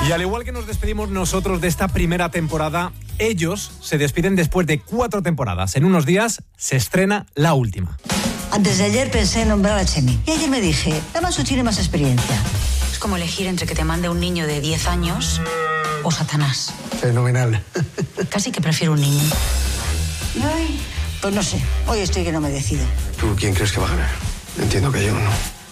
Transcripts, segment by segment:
Y al igual que nos despedimos nosotros de esta primera temporada, ellos se despiden después de 4 temporadas. En unos días se estrena la última. Antes de ayer pensé en nombrar a Chemi. Y ayer me dije, Damaso tiene más experiencia. Es como elegir entre que te mande un niño de 10 años o Satanás. Fenomenal. Casi que prefiero un niño. Ay, pues no sé, hoy estoy que no me decido. ¿Tú quién crees que va a ganar? Entiendo que yo no.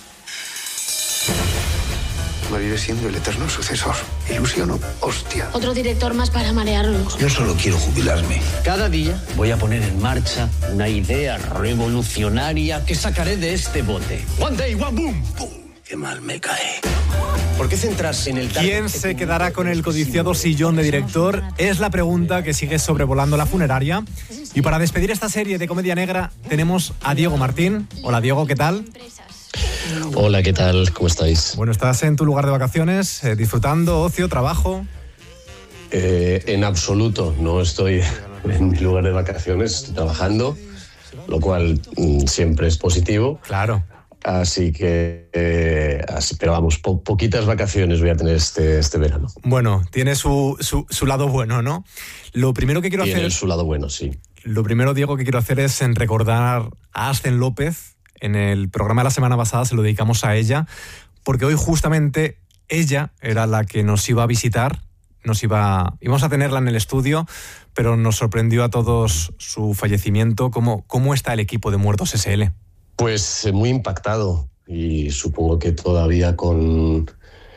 Moriré siendo el eterno sucesor. Ilusiono, hostia. Otro director más para marearlos. Yo solo quiero jubilarme. Cada día voy a poner en marcha una idea revolucionaria que sacaré de este bote. One day, one boom. ¡Pum! ¡Qué mal me cae! ¿Por qué centrarse en el... ¿Quién se quedará con el codiciado sillón de director? Es la pregunta que sigue sobrevolando la funeraria. Y para despedir esta serie de comedia negra tenemos a Diego Martín. Hola Diego, ¿qué tal? Hola, ¿qué tal? ¿Cómo estáis? Bueno, ¿estás en tu lugar de vacaciones, disfrutando, ocio, trabajo? En absoluto, no estoy en mi lugar de vacaciones, estoy trabajando, lo cual siempre es positivo. Claro. Así que, pero vamos, poquitas vacaciones voy a tener este verano. Bueno, tiene su lado bueno, ¿no? Lo primero que quiero Tiene hacer... su lado bueno, sí. Lo primero, Diego, que quiero hacer es recordar a Ascen López. En el programa de la semana pasada se lo dedicamos a ella, porque hoy justamente ella era la que nos iba a visitar, íbamos a tenerla en el estudio, pero nos sorprendió a todos su fallecimiento. ¿Cómo está el equipo de Muertos SL? Pues muy impactado, y supongo que todavía con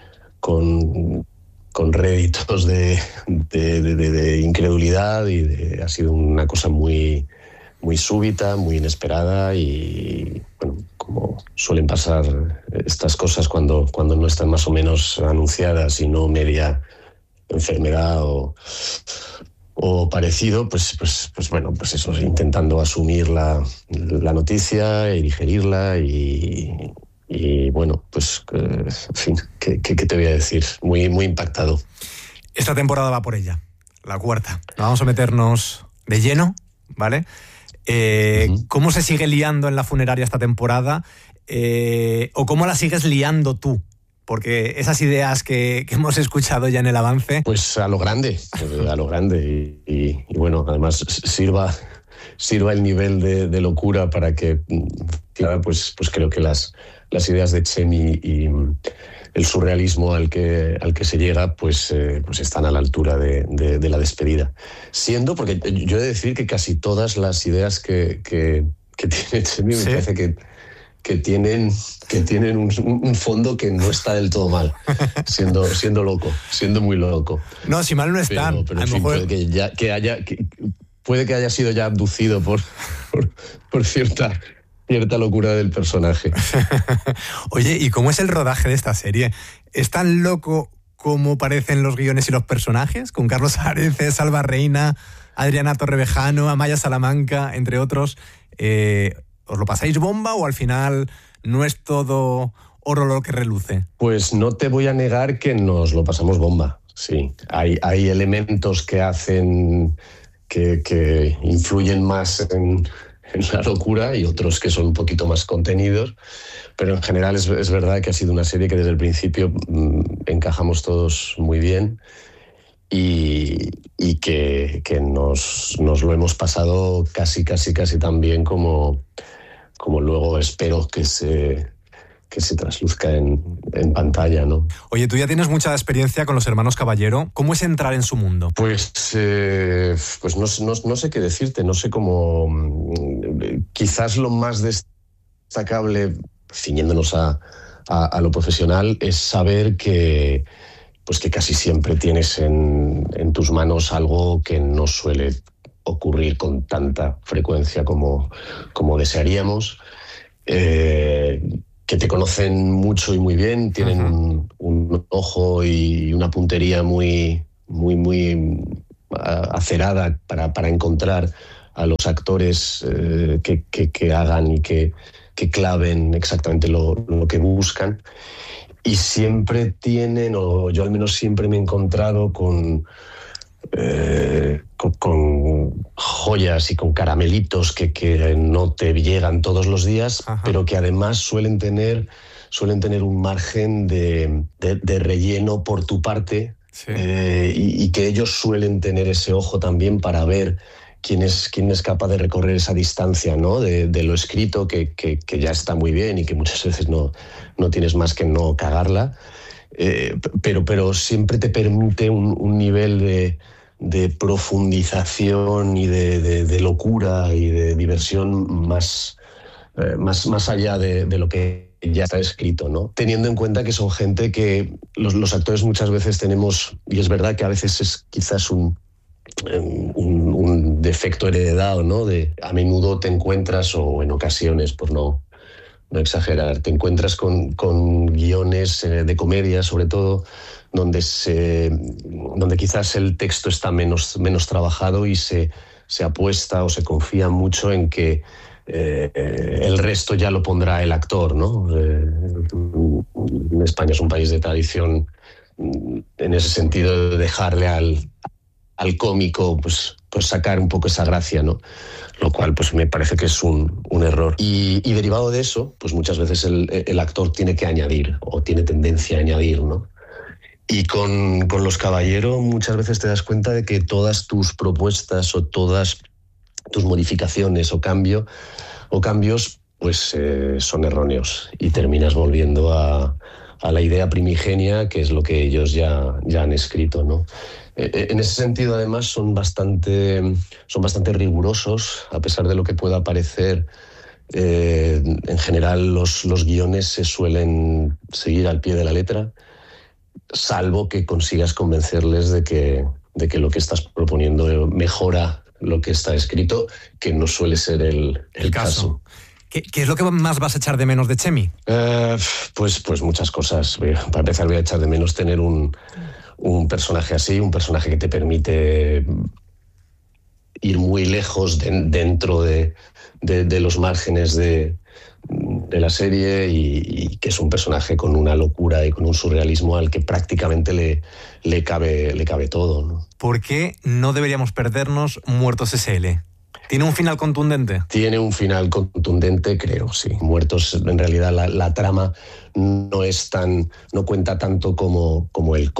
réditos de incredulidad, y ha sido una cosa muy súbita, muy inesperada, y bueno, como suelen pasar estas cosas cuando no están más o menos anunciadas y no media enfermedad o parecido, pues bueno, pues eso, intentando asumir la noticia y digerirla, y bueno, pues en fin, ¿qué te voy a decir? Muy impactado. Esta temporada va por ella, la 4ª. Vamos a meternos de lleno, ¿vale? ¿Cómo se sigue liando en la funeraria esta temporada? ¿O cómo la sigues liando tú? Porque esas ideas que hemos escuchado ya en el avance... Pues a lo grande. Y bueno, además sirva el nivel de locura para que, claro, pues creo que las ideas de Chemi y el surrealismo al que se llega, pues están a la altura de la despedida. Siendo, porque yo he de decir que casi todas las ideas que tiene Chemi, ¿sí? Me parece que tienen un fondo que no está del todo mal, siendo loco, siendo muy loco. No, si mal no están. Pero en fin, mejor... puede que haya sido ya abducido por cierta locura del personaje. Oye, ¿y cómo es el rodaje de esta serie? ¿Es tan loco como parecen los guiones y los personajes? Con Carlos Areces, Salva Reina, Adriana Torrevejano, Amaya Salamanca, entre otros. ¿Os lo pasáis bomba o al final no es todo oro lo que reluce? Pues no te voy a negar que nos lo pasamos bomba, sí. Hay elementos que hacen que influyen más en la locura, y otros que son un poquito más contenidos, pero en general es verdad que ha sido una serie que desde el principio encajamos todos muy bien, y que nos lo hemos pasado casi tan bien como luego espero que se trasluzca en pantalla, ¿no? Oye, tú ya tienes mucha experiencia con los hermanos Caballero. ¿Cómo es entrar en su mundo? Pues no sé qué decirte, no sé cómo... Quizás lo más destacable, ciñéndonos a lo profesional, es saber que casi siempre tienes en tus manos algo que no suele ocurrir con tanta frecuencia como desearíamos. Que te conocen mucho y muy bien, tienen un ojo y una puntería muy acerada para encontrar a los actores que hagan y que claven exactamente lo que buscan. Y siempre tienen, o yo al menos siempre me he encontrado con joyas y con caramelitos que no te llegan todos los días. Ajá. Pero que además suelen tener un margen de relleno por tu parte, Sí. Y que ellos suelen tener ese ojo también para ver quién es capaz de recorrer esa distancia, ¿no? de lo escrito, que ya está muy bien y que muchas veces no tienes más que no cagarla, pero siempre te permite un nivel de profundización y de locura y de diversión más allá de lo que ya está escrito, ¿no? Teniendo en cuenta que son gente que los actores muchas veces tenemos, y es verdad que a veces es quizás un defecto heredado, ¿no? A menudo te encuentras, o en ocasiones, por no exagerar, te encuentras con guiones de comedia, sobre todo, donde quizás el texto está menos trabajado y se apuesta o se confía mucho en que el resto ya lo pondrá el actor, ¿no? España es un país de tradición en ese sentido, de dejarle al cómico pues sacar un poco esa gracia, ¿no? Lo cual pues me parece que es un error. Y derivado de eso, pues muchas veces el actor tiene que añadir, o tiene tendencia a añadir, ¿no? Y con Los Caballero muchas veces te das cuenta de que todas tus propuestas o todas tus modificaciones o cambios pues son erróneos, y terminas volviendo a la idea primigenia, que es lo que ellos ya han escrito, ¿no? En ese sentido, además, son bastante rigurosos, a pesar de lo que pueda parecer. En general, los guiones se suelen seguir al pie de la letra, salvo que consigas convencerles de que lo que estás proponiendo mejora lo que está escrito, que no suele ser el caso. ¿Qué es lo que más vas a echar de menos de Chemi? Pues muchas cosas. Para empezar, voy a echar de menos tener un personaje así, un personaje que te permite ir muy lejos dentro de los márgenes de la serie, y que es un personaje con una locura y con un surrealismo al que prácticamente le cabe todo, ¿no? ¿Por qué no deberíamos perdernos Muertos S.L.? ¿Tiene un final contundente? Tiene un final contundente, creo, sí. Muertos, en realidad, la trama no cuenta tanto como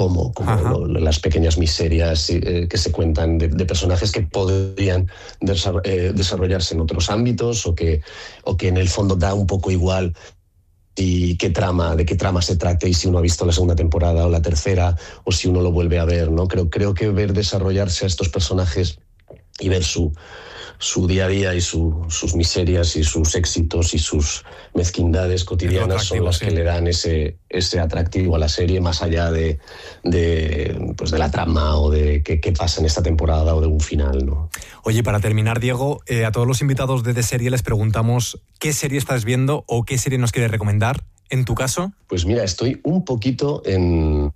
las pequeñas miserias que se cuentan de personajes que podrían desarrollarse en otros ámbitos, o que en el fondo da un poco igual y de qué trama se trate, y si uno ha visto la segunda temporada o la tercera, o si uno lo vuelve a ver, ¿no? Creo que ver desarrollarse a estos personajes y ver su día a día y sus miserias y sus éxitos y sus mezquindades cotidianas son las que le dan ese atractivo a la serie, más allá de la trama o de qué pasa en esta temporada o de un final, ¿no? Oye, para terminar, Diego, a todos los invitados de Serie les preguntamos qué serie estás viendo o qué serie nos quieres recomendar. ¿En tu caso? Pues mira, estoy un poquito no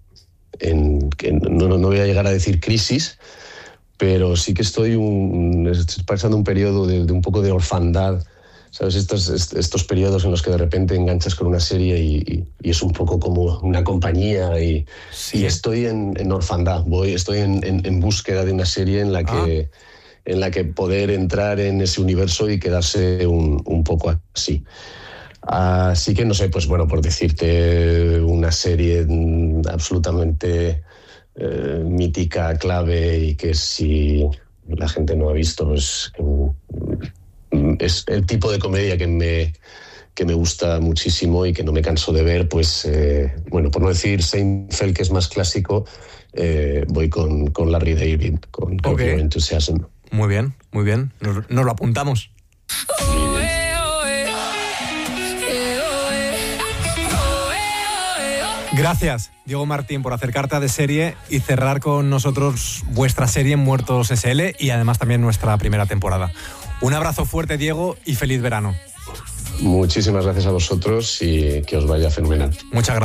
voy a llegar a decir crisis, pero sí que estoy pasando un periodo de un poco de orfandad, ¿sabes? Estos periodos en los que de repente enganchas con una serie y es un poco como una compañía, y estoy en orfandad. Estoy en búsqueda de una serie en la que poder entrar en ese universo y quedarse un poco así. Así que no sé, pues bueno, por decirte una serie absolutamente mítica, clave, y que si la gente no ha visto es el tipo de comedia que me gusta muchísimo y que no me canso de ver, pues por no decir Seinfeld, que es más clásico, voy con Larry David, con Curb Enthusiasm. Muy bien, nos lo apuntamos. Gracias, Diego Martín, por acercarte a De Serie y cerrar con nosotros vuestra serie Muertos S.L. y además también nuestra primera temporada. Un abrazo fuerte, Diego, y feliz verano. Muchísimas gracias a vosotros y que os vaya fenomenal. Muchas gracias.